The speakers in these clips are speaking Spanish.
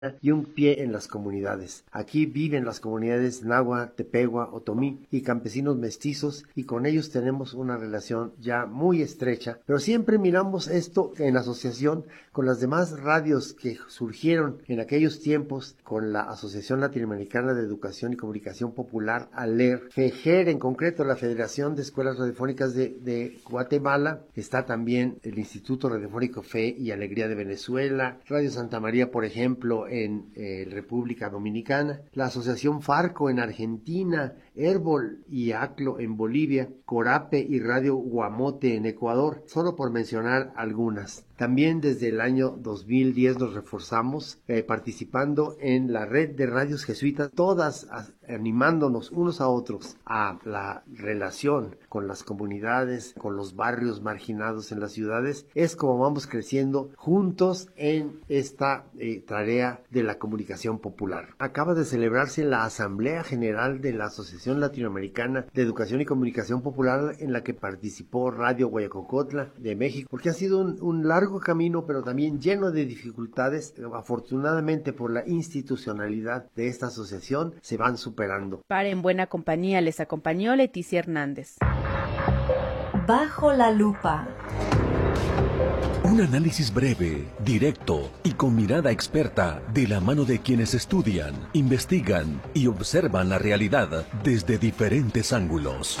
y un pie en las comunidades. Aquí viven las comunidades Nahua, Tepehua, Otomí y campesinos mestizos, y con ellos tenemos una relación ya muy estrecha, pero siempre miramos esto en asociación con las demás radios que surgieron en aquellos tiempos, con la Asociación Latinoamericana de Educación y Comunicación Popular, ALER, FEJER, en concreto la Federación de Escuelas Radiofónicas de Guatemala, está también el Instituto Radiofónico Fe y Alegría de Venezuela, Radio Santa María, por ejemplo, en República Dominicana, la Asociación Farco en Argentina, Herbol y ACLO en Bolivia, Corape y Radio Guamote en Ecuador, solo por mencionar algunas. También desde el año 2010 nos reforzamos participando en la red de radios jesuitas, todas animándonos unos a otros a la relación con las comunidades, con los barrios marginados en las ciudades. Es como vamos creciendo juntos en esta tarea de la comunicación popular. Acaba de celebrarse la Asamblea General de la Asociación Latinoamericana de Educación y Comunicación Popular, en la que participó Radio Guayacocotla de México, porque ha sido un largo camino, pero también lleno de dificultades. Afortunadamente, por la institucionalidad de esta asociación, se van superando. Para En Buena Compañía les acompañó Leticia Hernández. Bajo la lupa. Un análisis breve, directo y con mirada experta de la mano de quienes estudian, investigan y observan la realidad desde diferentes ángulos.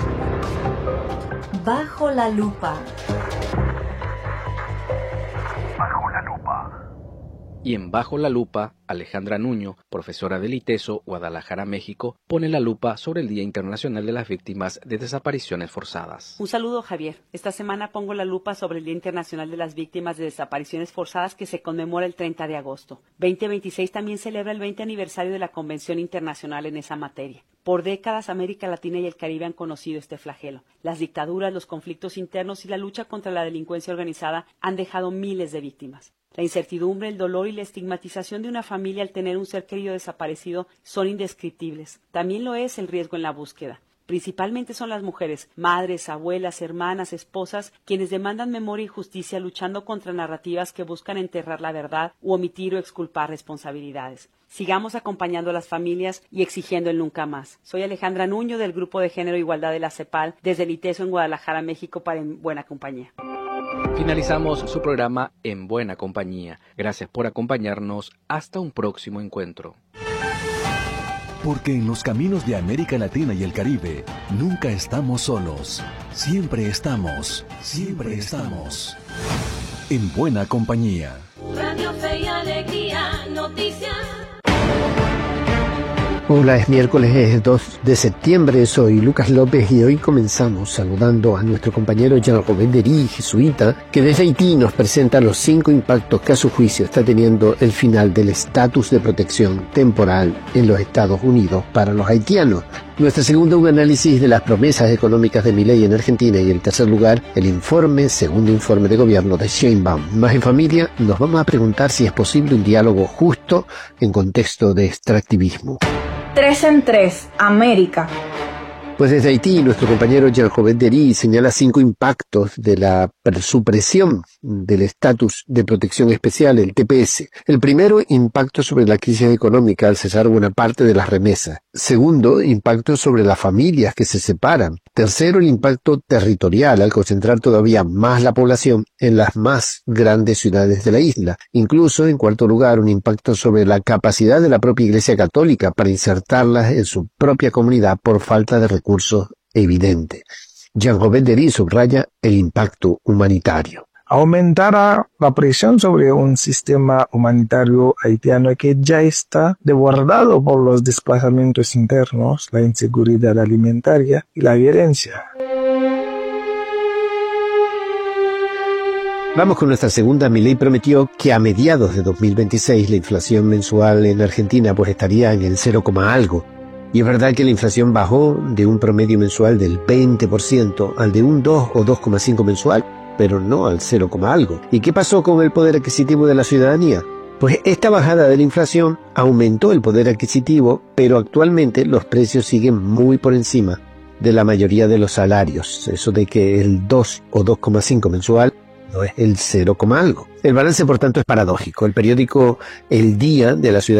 Bajo la lupa. Y en Bajo la Lupa, Alejandra Nuño, profesora del ITESO, Guadalajara, México, pone la lupa sobre el Día Internacional de las Víctimas de Desapariciones Forzadas. Un saludo, Javier. Esta semana pongo la lupa sobre el Día Internacional de las Víctimas de Desapariciones Forzadas, que se conmemora el 30 de agosto. 2026 también celebra el 20 aniversario de la Convención Internacional en esa materia. Por décadas, América Latina y el Caribe han conocido este flagelo. Las dictaduras, los conflictos internos y la lucha contra la delincuencia organizada han dejado miles de víctimas. La incertidumbre, el dolor y la estigmatización de una familia al tener un ser querido desaparecido son indescriptibles. También lo es el riesgo en la búsqueda. Principalmente son las mujeres, madres, abuelas, hermanas, esposas, quienes demandan memoria y justicia luchando contra narrativas que buscan enterrar la verdad u omitir o exculpar responsabilidades. Sigamos acompañando a las familias y exigiendo el nunca más. Soy Alejandra Nuño del Grupo de Género e Igualdad de la CEPAL, desde el ITESO en Guadalajara, México, para En Buena Compañía. Finalizamos su programa En Buena Compañía. Gracias por acompañarnos. Hasta un próximo encuentro. Porque en los caminos de América Latina y el Caribe nunca estamos solos. Siempre estamos en buena compañía. Radio Fe y Alegría, noticias. Hola, es miércoles, es 2 de septiembre, soy Lucas López y hoy comenzamos saludando a nuestro compañero Jean-Robert Dery, jesuita, que desde Haití nos presenta los 5 impactos que a su juicio está teniendo el final del estatus de protección temporal en los Estados Unidos para los haitianos. Nuestra segunda, un análisis de las promesas económicas de Milei en Argentina, y en tercer lugar, el segundo informe de gobierno de Sheinbaum. Más en familia, nos vamos a preguntar si es posible un diálogo justo en contexto de extractivismo. 3 en 3, América. Pues desde Haití, nuestro compañero Jean-Robert Dery señala 5 impactos de la supresión del estatus de protección especial, el TPS. El primero, impacto sobre la crisis económica al cesar buena parte de las remesas. Segundo, impacto sobre las familias que se separan. Tercero, el impacto territorial al concentrar todavía más la población en las más grandes ciudades de la isla. Incluso, en cuarto lugar, un impacto sobre la capacidad de la propia Iglesia Católica para insertarlas en su propia comunidad por falta de recursos evidente. Jean-Robert Dery subraya el impacto humanitario. Aumentará la presión sobre un sistema humanitario haitiano que ya está desbordado por los desplazamientos internos, la inseguridad alimentaria y la violencia. Vamos con nuestra segunda. Milei prometió que a mediados de 2026 la inflación mensual en Argentina pues estaría en el 0, algo. Y es verdad que la inflación bajó de un promedio mensual del 20% al de un 2 o 2,5 mensual, pero no al 0, algo. ¿Y qué pasó con el poder adquisitivo de la ciudadanía? Pues esta bajada de la inflación aumentó el poder adquisitivo, pero actualmente los precios siguen muy por encima de la mayoría de los salarios. Eso de que el 2 o 2,5 mensual no es el 0, algo. El balance, por tanto, es paradójico. El periódico El Día de la ciudad